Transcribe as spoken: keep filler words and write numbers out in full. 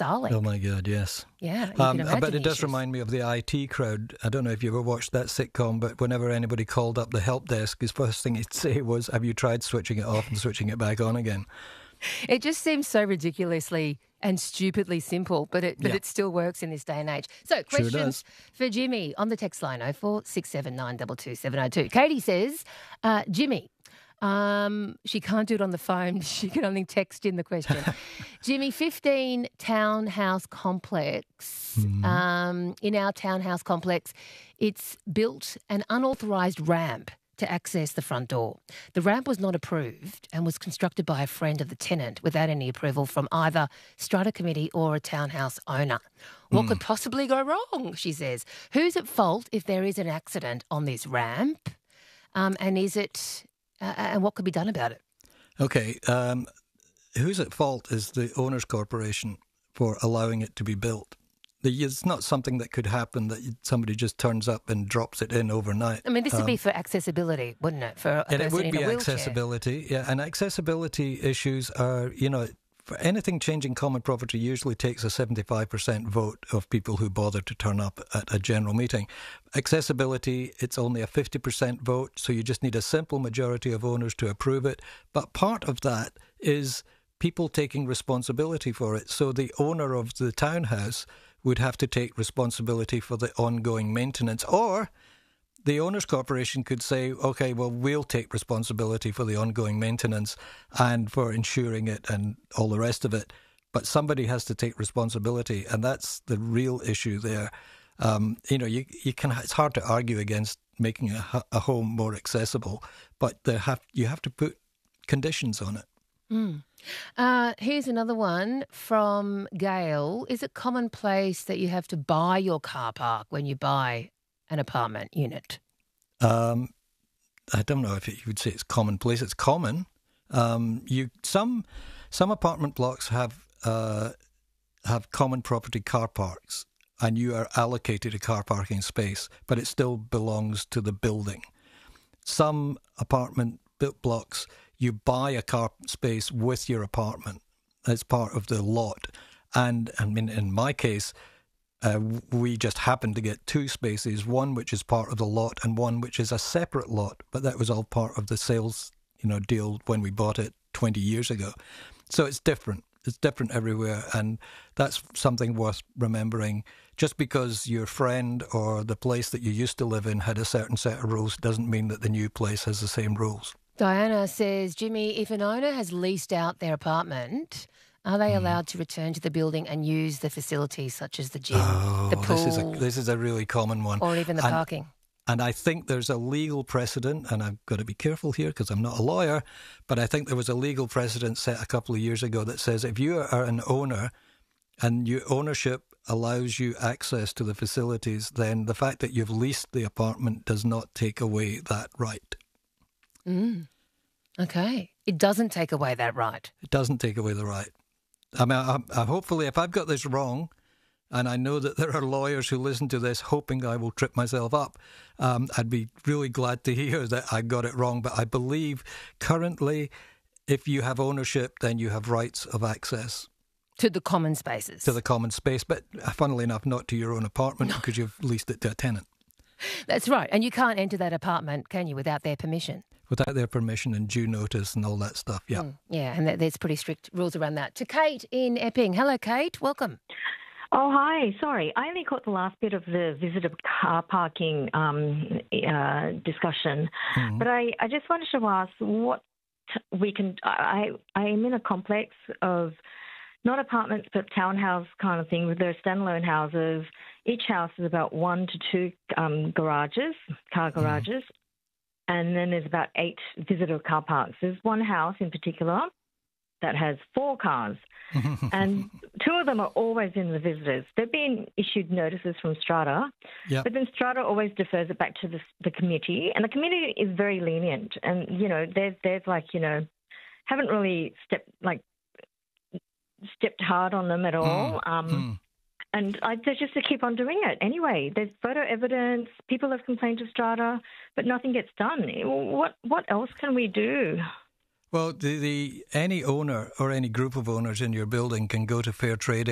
Starlink. Oh, my God, yes. Yeah, you um, can imagine But it does issues. remind me of the I T crowd. I don't know if you ever watched that sitcom, but whenever anybody called up the help desk, his first thing he'd say was, have you tried switching it off and switching it back on again? It just seems so ridiculously and stupidly simple, but it but Yeah. it still works in this day and age. So, Sure questions does. for Jimmy on the text line oh four six seven nine two two seven oh two. Katie says, uh, Jimmy, um, she can't do it on the phone. She can only text in the question. Jimmy, fifteen townhouse complex. Mm-hmm. Um, in our townhouse complex, it's built an unauthorised ramp to access the front door. The ramp was not approved and was constructed by a friend of the tenant without any approval from either strata committee or a townhouse owner. What mm. could possibly go wrong, she says? Who's at fault if there is an accident on this ramp? Um, and is it, uh, and what could be done about it? Okay, um, who's at fault is the owners' corporation for allowing it to be built. It's not something that could happen that somebody just turns up and drops it in overnight. I mean, this would um, be for accessibility, wouldn't it? For a and person it would in be a wheelchair. accessibility, yeah. And accessibility issues are, you know, for anything changing common property usually takes a seventy-five percent vote of people who bother to turn up at a general meeting. Accessibility, it's only a fifty percent vote, so you just need a simple majority of owners to approve it. But part of that is people taking responsibility for it. So the owner of the townhouse would have to take responsibility for the ongoing maintenance. Or the owners' corporation could say, OK, well, we'll take responsibility for the ongoing maintenance and for insuring it and all the rest of it. But somebody has to take responsibility, and that's the real issue there. Um, you know, you you can. It's hard to argue against making a, a home more accessible, but there have you have to put conditions on it. Mm. Uh, here's another one from Gail. Is it commonplace that you have to buy your car park when you buy an apartment unit? Um, I don't know if you would say it's commonplace. It's common. Um, you some some apartment blocks have uh, have common property car parks, and you are allocated a car parking space, but it still belongs to the building. Some apartment blocks, you buy a car space with your apartment as part of the lot. And I mean, in my case, uh, we just happened to get two spaces, one which is part of the lot and one which is a separate lot. But that was all part of the sales, you know, deal when we bought it twenty years ago. So it's different. It's different everywhere. And that's something worth remembering. Just because your friend or the place that you used to live in had a certain set of rules doesn't mean that the new place has the same rules. Diana says, Jimmy, if an owner has leased out their apartment, are they mm. allowed to return to the building and use the facilities such as the gym, oh, the pool? This is, a, this is a really common one. Or even the and, parking. And I think there's a legal precedent, and I've got to be careful here because I'm not a lawyer, but I think there was a legal precedent set a couple of years ago that says if you are an owner and your ownership allows you access to the facilities, then the fact that you've leased the apartment does not take away that right. Mm. Okay. It doesn't take away that right. It doesn't take away the right. I mean, I, I, hopefully, if I've got this wrong, and I know that there are lawyers who listen to this hoping I will trip myself up, um, I'd be really glad to hear that I got it wrong. But I believe currently, if you have ownership, then you have rights of access. To the common spaces. To the common space. But funnily enough, not to your own apartment no. because you've leased it to a tenant. That's right. And you can't enter that apartment, can you, without their permission? Without their permission and due notice and all that stuff, yeah. Mm, yeah, and there's pretty strict rules around that. To Kate in Epping. Hello, Kate. Welcome. Oh, hi. Sorry. I only caught the last bit of the visitor car parking um, uh, discussion. Mm-hmm. But I, I just wanted to ask what we can... I, I am in a complex of not apartments but townhouse kind of thing. There are standalone houses. Each house is about one to two um, garages, car garages. Mm-hmm. And then there's about eight visitor car parks. There's one house in particular that has four cars. And two of them are always in the visitors. They've been issued notices from Strata, yep. but then Strata always defers it back to the, the committee. And the committee is very lenient. And, you know, they've, they've like, you know, haven't really stepped, like, stepped hard on them at all. Mm. Um, mm. And I, they just keep on doing it. Anyway, there's photo evidence. People have complained to Strata, but nothing gets done. What what else can we do? Well, the, the any owner or any group of owners in your building can go to Fair Trade